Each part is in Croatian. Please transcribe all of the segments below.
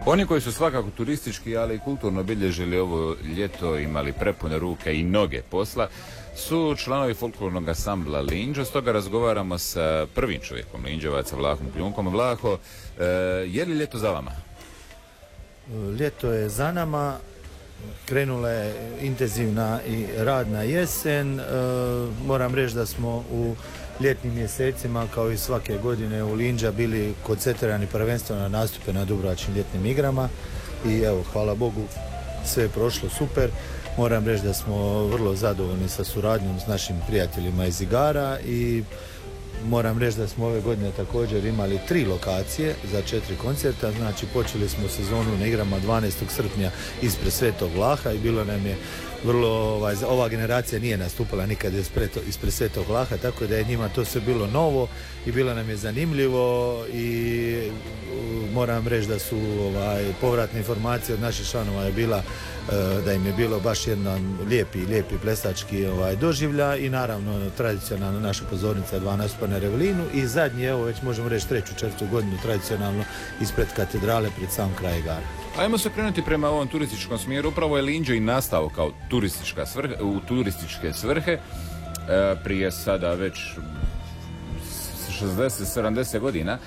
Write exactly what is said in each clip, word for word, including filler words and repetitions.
Oni koji su svakako turistički, ali i kulturno obilježili ovo ljeto, imali prepune ruke i noge posla, su članovi folklornog ansambla Linđo. Stoga razgovaramo sa prvim čovjekom Linđevaca, Vlahom Kljunkom. Vlaho, e, je li ljeto za vama? Ljeto je za nama, krenula je intenzivna i radna jesen. E, moram reći da smo u ljetnim mjesecima, kao i svake godine, u Linđa bili koncentrirani prvenstveno na nastupe na Dubrovačkim ljetnim igrama i evo, hvala Bogu, sve je prošlo super. Moram reći da smo vrlo zadovoljni sa suradnjom s našim prijateljima iz igara i moram reći da smo ove godine također imali tri lokacije za četiri koncerta. Znači, počeli smo sezonu na igrama dvanaestog srpnja ispred Svetog Vlaha i bilo nam je vrlo, ovaj, ova generacija nije nastupala nikad ispred, ispred Svetog Vlaha, tako da je njima to sve bilo novo i bilo nam je zanimljivo i moram reći da su ovaj, povratne informacije od naših članova je bila da im je bilo baš jedan lijepi, lijepi plesački ovaj, doživlja i naravno tradicionalno naša pozornica dva nastupa na Revelinu i zadnji, evo već možemo reći treću, četvrtu godinu tradicionalno ispred katedrale pred sam kraj igara. Ajmo se krenuti prema ovom turističkom smjeru. Upravo je Linđo i nastao kao turistička svrhe, u turističke svrhe e, prije sada već šezdeset sedamdeset godina.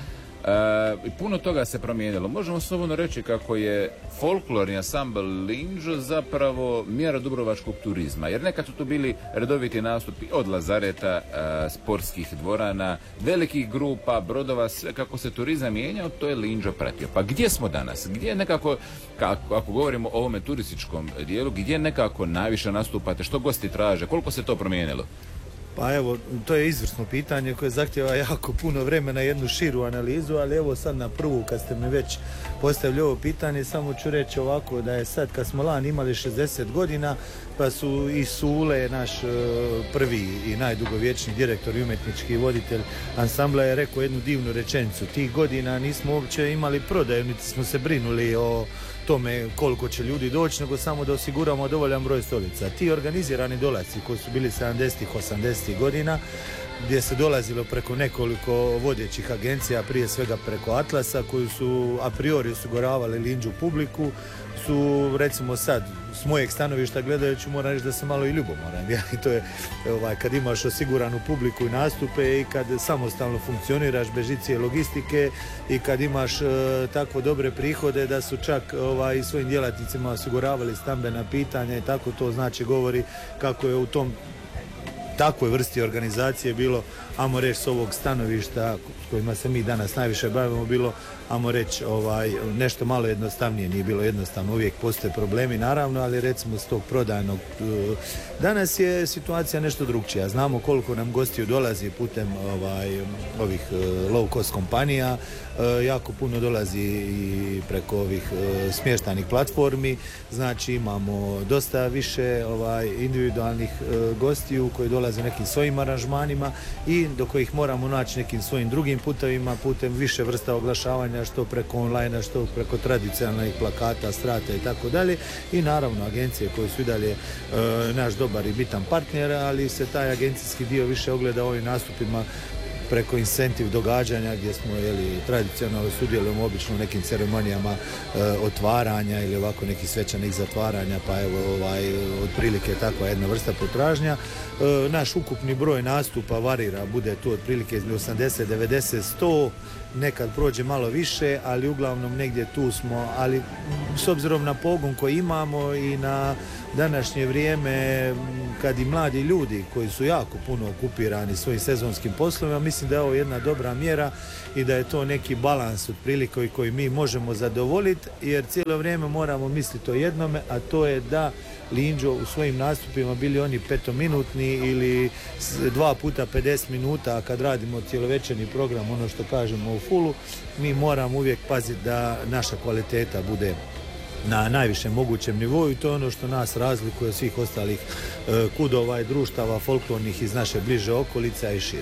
E, puno toga se promijenilo. Možemo slobodno reći kako je folklorni ansambl Linđo zapravo mjera dubrovačkog turizma, jer nekad su tu bili redoviti nastupi od lazareta, e, sportskih dvorana, velikih grupa, brodova, sve kako se turizam mijenjao, to je Linđo pratio. Pa gdje smo danas? Gdje nekako, kako, ako govorimo o ovome turističkom dijelu, gdje nekako najviše nastupate, što gosti traže, koliko se to promijenilo? Pa evo, to je izvrsno pitanje koje zahtjeva jako puno vremena, jednu širu analizu, ali evo sad na prvu, kad ste mi već postavili ovo pitanje, samo ću reći ovako da je sad, kad smo lani imali šezdeset godina, pa su i Sule, naš prvi i najdugovječniji direktor i umjetnički voditelj ansambla, je rekao jednu divnu rečenicu: tih godina nismo uopće imali prodaju, niti smo se brinuli o tome koliko će ljudi doći, nego samo da osiguramo dovoljan broj stolica. Ti organizirani dolasci koji su bili sedamdesetih, osamdesetih godina, gdje se dolazilo preko nekoliko vodećih agencija, prije svega preko Atlasa, koji su a priori osiguravali Linđu publiku, su recimo sad s mojeg stanovišta gledajući moram reći da sam malo i ljubomoran. Ja, i to je ovaj, kad imaš osiguranu publiku i nastupe i kad samostalno funkcioniraš bez žice i logistike i kad imaš e, tako dobre prihode da su čak ovaj, svojim djelatnicima osiguravali stambena pitanja i tako, to znači govori kako je u tom takvoj vrsti organizacije bilo, ajmo reći, s ovog stanovišta s kojima se mi danas najviše bavimo, bilo, ajmo reći, ovaj, nešto malo jednostavnije. Nije bilo jednostavno, uvijek postoje problemi naravno, ali recimo s tog prodajnog danas je situacija nešto drugčija. Znamo koliko nam gostiju dolazi putem ovaj, ovih low cost kompanija, jako puno dolazi i preko ovih smještajnih platformi, znači imamo dosta više ovaj, individualnih gostiju koji dolaze nekim svojim aranžmanima i do kojih moramo naći nekim svojim drugim putovima, putem više vrsta oglašavanja, što preko online, što preko tradicionalnih plakata, strata i tako dalje, i naravno agencije koje su i dalje e, naš dobar i bitan partner, ali se taj agencijski dio više ogleda ovim nastupima preko incentiv događanja gdje smo jeli, tradicionalno sudjelujemo obično u nekim ceremonijama e, otvaranja ili ovako nekih svečanih zatvaranja, pa evo ovaj, otprilike takva jedna vrsta potražnja. E, naš ukupni broj nastupa varira, bude tu otprilike između osamdeset, devedeset, sto, nekad prođe malo više, ali uglavnom negdje tu smo, ali s obzirom na pogon koji imamo i na današnje vrijeme kad i mladi ljudi koji su jako puno okupirani svojim sezonskim poslovima, mislim da je ovo jedna dobra mjera i da je to neki balans otprilike koji mi možemo zadovoljiti, jer cijelo vrijeme moramo misliti o jednome, a to je da Linđo u svojim nastupima, bili oni petominutni ili dva puta pedeset minuta, a kad radimo cjelovečerni program, ono što kažemo u fullu, mi moramo uvijek paziti da naša kvaliteta bude na najvišem mogućem nivou i to je ono što nas razlikuje od svih ostalih e, kudova i društava folklornih iz naše bliže okolice i šire.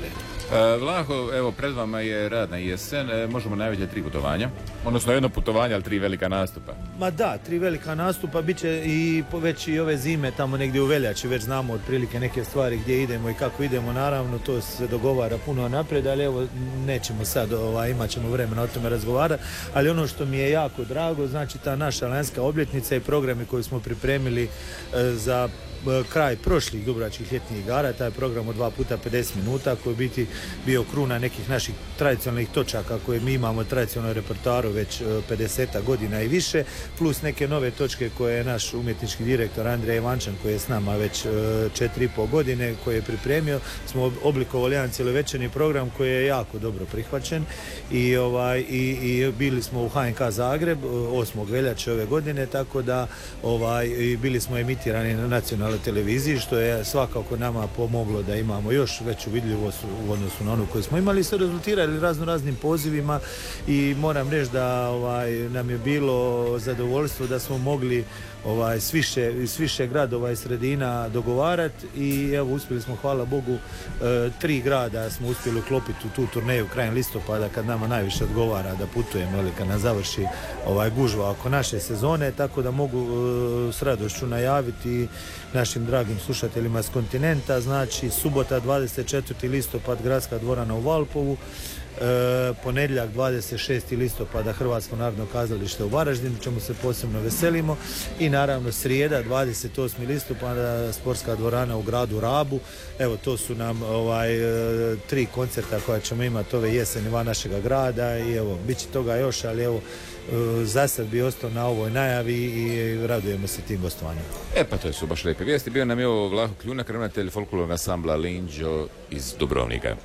E, Vlaho, evo, pred vama je radna jesen, e, možemo najaviti tri putovanja, odnosno jedno putovanje, ali tri velika nastupa. Ma da, tri velika nastupa, bit će i već i ove zime, tamo negdje u veljači, već znamo otprilike neke stvari gdje idemo i kako idemo, naravno, to se dogovara puno naprijed, ali evo, nećemo sad, ovaj, imat ćemo vremena o tome razgovarati, ali ono što mi je jako drago, znači ta naša lanjska obljetnica i programi koji smo pripremili e, za kraj prošlih dubrovačkih ljetnih igara, taj program od dva puta pedeset minuta koji biti bio kruna nekih naših tradicionalnih točaka koje mi imamo tradicionalno repertoaru već pedeset godina i više, plus neke nove točke koje je naš umjetnički direktor Andrija Ivančan koji je s nama već četiri i pol godine, koji je pripremio, smo oblikovali jedan cjelovečerni program koji je jako dobro prihvaćen i, ovaj, i, i bili smo u H N K Zagreb osmog veljače ove godine, tako da ovaj, bili smo emitirani na nacionalnoj televiziji, što je svakako nama pomoglo da imamo još veću vidljivost u odnosu na onu koju smo imali, se rezultirali razno raznim pozivima i moram reći da ovaj, nam je bilo zadovoljstvo da smo mogli ovaj, s više, s više gradova i sredina dogovarati i evo uspjeli smo, hvala Bogu, e, tri grada smo uspjeli uklopiti u tu turneju krajem listopada kad nama najviše odgovara da putujemo ili kad nam završi ovaj, gužva oko naše sezone, tako da mogu e, s radošću najaviti našim dragim slušateljima s kontinenta, znači subota dvadeset četvrti listopad Gradska dvorana u Valpovu, E, ponedjeljak dvadeset šesti listopada Hrvatsko narodno kazalište u Varaždinu, čemu se posebno veselimo, i naravno srijeda dvadeset osmi listopada Sportska dvorana u gradu Rabu. Evo, to su nam ovaj, e, tri koncerta koja ćemo imati ove jeseni van našega grada i evo, bit će toga još, ali evo, e, za sad bi ostao na ovoj najavi i radujemo se tim gostovanjima. E pa to su baš lijepe vijesti. Bio nam je ovo Vlaho Kljunak, ravnatelj folklornog ansambla Linđo iz Dubrovnika.